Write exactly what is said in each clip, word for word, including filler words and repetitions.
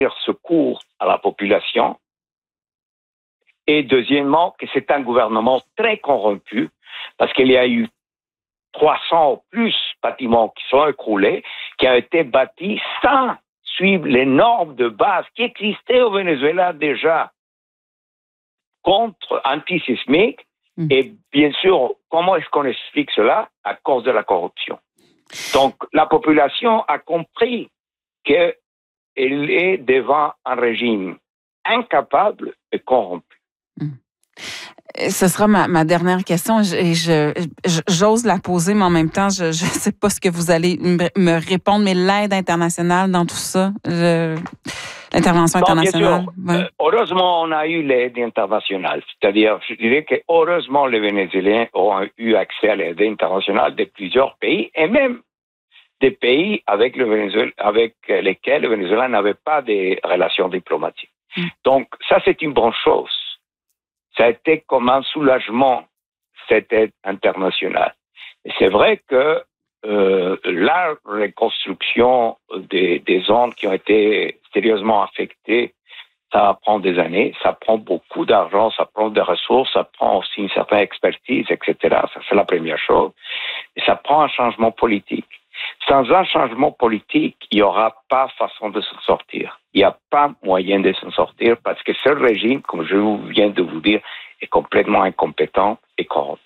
secours à la population. Et deuxièmement, que c'est un gouvernement très corrompu, parce qu'il y a eu trois cents ou plus bâtiments qui sont écroulés, qui ont été bâtis sans suivre les normes de base qui existaient au Venezuela déjà contre antisismiques. Mmh. Et bien sûr, comment est-ce qu'on explique cela? À cause de la corruption. Donc, la population a compris qu'elle est devant un régime incapable et corrompu. Mmh. Ce sera ma, ma dernière question. Je, je, je, j'ose la poser, mais en même temps, je ne sais pas ce que vous allez me répondre, mais l'aide internationale dans tout ça, je, l'intervention bon, internationale. Bien sûr. Ouais. Euh, heureusement, on a eu l'aide internationale. C'est-à-dire, je dirais que heureusement, les Vénézuéliens ont eu accès à l'aide internationale de plusieurs pays, et même des pays avec, le Venezuela, avec lesquels le Venezuela n'avait pas de relations diplomatiques. Mm. Donc, ça, c'est une bonne chose. Ça a été comme un soulagement, cette aide internationale. Et c'est vrai que euh, la reconstruction des, des zones qui ont été sérieusement affectées, ça prend des années, ça prend beaucoup d'argent, ça prend des ressources, ça prend aussi une certaine expertise, et cetera. Ça, c'est la première chose. Et ça prend un changement politique. Sans un changement politique, il n'y aura pas façon de s'en sortir. Il n'y a pas moyen de s'en sortir parce que ce régime, comme je viens de vous dire, est complètement incompétent et corrompu.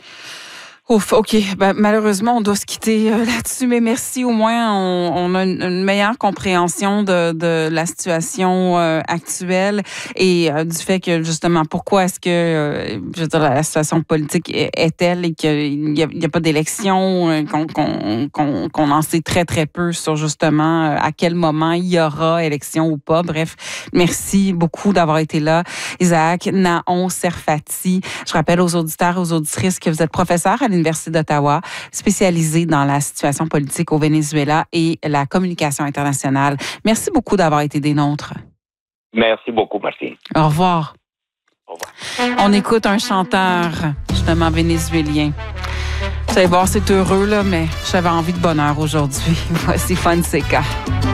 Ouf, OK. Ben, malheureusement, on doit se quitter euh, là-dessus, mais merci. Au moins, on, on a une, une meilleure compréhension de, de la situation euh, actuelle et euh, du fait que, justement, pourquoi est-ce que, euh, je veux dire, la situation politique est, est telle et qu'il n'y a, a pas d'élection, euh, qu'on, qu'on, qu'on, qu'on en sait très, très peu sur, justement, euh, à quel moment il y aura élection ou pas. Bref, merci beaucoup d'avoir été là. Isaac Nahon Serfati, je rappelle aux auditeurs et aux auditrices que vous êtes professeur à l'Université d'Ottawa, spécialisé dans la situation politique au Venezuela et la communication internationale. Merci beaucoup d'avoir été des nôtres. Merci beaucoup, Martine. Au revoir. Au revoir. On écoute un chanteur, justement, vénézuélien. Vous allez voir, c'est heureux, là, mais j'avais envie de bonheur aujourd'hui. Voici Fonseca.